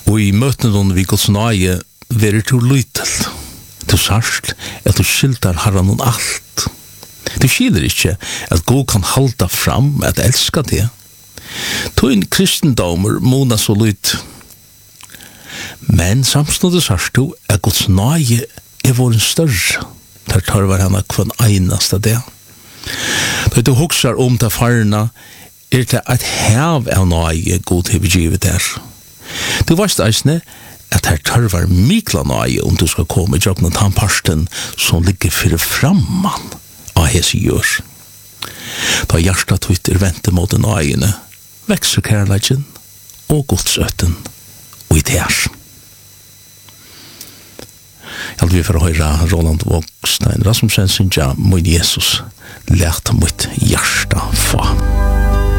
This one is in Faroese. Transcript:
Og i møtene vi Guds nøye verer til lytel, til sarsk, at du skiltar herran om alt. Du skiler ikke at Gud kan halda fram at elska det. Tøyn kristendommer mona så lyt. Men samstående sarsk du at Guds nøye våren større. Der tarvar henne kvann einaste det. Da du huksar det farna, det et hev av nøye Gud hever givet der. Du varst eisne at her tarvar mikla nøye du skal komme i jobbna tannparsten som ligger fyrir framman av hese gjør. Da hjertet tvitter vente mot den nøyene, vekser kærleggen og godsøtten og i tærs. Jeg vil for å høre Roland Vågstein Rasmussen synes jeg, min Jesus, lærte mitt hjerte få.